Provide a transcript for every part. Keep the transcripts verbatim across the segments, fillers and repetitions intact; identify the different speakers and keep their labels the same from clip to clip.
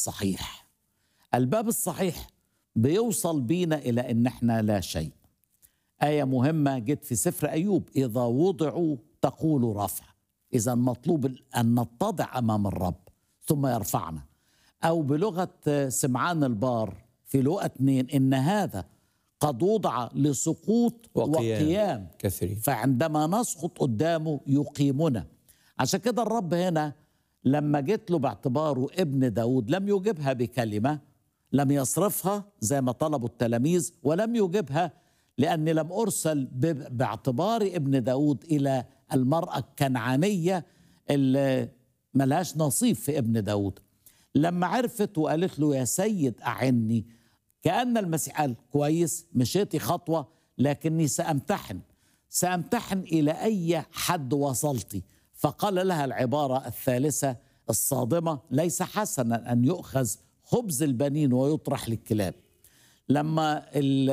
Speaker 1: الصحيح. الباب الصحيح بيوصل بينا إلى إن احنا لا شيء. آية مهمة جت في سفر أيوب: إذا وضعوا تقول رفع. إذا مطلوب أن نتضع أمام الرب ثم يرفعنا. أو بلغة سمعان البار في لوقا اثنين: إن هذا قد وضع لسقوط وقيام, وقيام
Speaker 2: كثيرين،
Speaker 1: فعندما نسقط قدامه يقيمنا. عشان كده الرب هنا لما جيت له باعتباره ابن داود لم يجبها بكلمة، لم يصرفها زي ما طلبوا التلاميذ، ولم يجبها لأني لم أرسل باعتباري ابن داود إلى المرأة الكنعانية اللي ملهاش نصيب في ابن داود. لما عرفت وقالت له يا سيد أعني، كأن المسيح قال كويس، مشيتي خطوة لكني سأمتحن سأمتحن إلى أي حد وصلتي. فقال لها العبارة الثالثة الصادمة: ليس حسنا أن يؤخذ خبز البنين ويطرح للكلاب. لما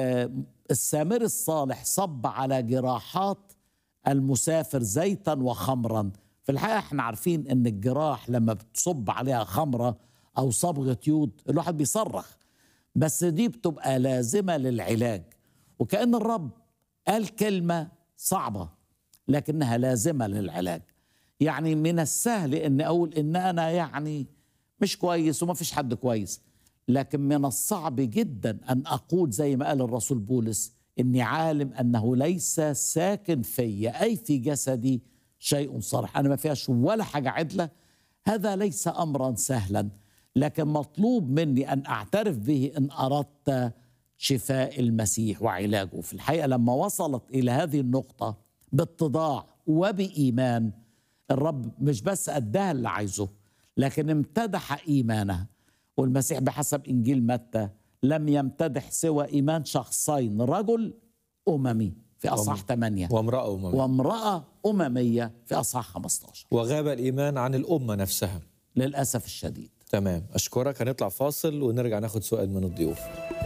Speaker 1: السامري الصالح صب على جراحات المسافر زيتا وخمرا، في الحقيقة احنا عارفين ان الجراح لما بتصب عليها خمرة او صبغة يود الواحد بيصرخ، بس دي بتبقى لازمة للعلاج. وكأن الرب قال كلمة صعبة لكنها لازمة للعلاج. يعني من السهل ان اقول ان انا يعني مش كويس وما فيش حد كويس، لكن من الصعب جدا ان اقول زي ما قال الرسول بولس: اني عالم انه ليس ساكن في اي في جسدي شيء صالح. انا ما فيهاش ولا حاجة عدلة. هذا ليس امرا سهلا، لكن مطلوب مني ان اعترف به ان اردت شفاء المسيح وعلاجه. في الحقيقة لما وصلت الى هذه النقطة باتضاع وبإيمان، الرب مش بس أداها اللي عايزه لكن امتدح إيمانها. والمسيح بحسب إنجيل متى لم يمتدح سوى إيمان شخصين: رجل أممي في أصحاح ثمانية
Speaker 2: وامرأة أممية
Speaker 1: وامرأة أممية في أصحاح خمسة عشر.
Speaker 2: وغاب الإيمان عن الأمة نفسها
Speaker 1: للأسف الشديد.
Speaker 2: تمام، أشكرك. هنطلع فاصل ونرجع ناخد سؤال من الضيوف.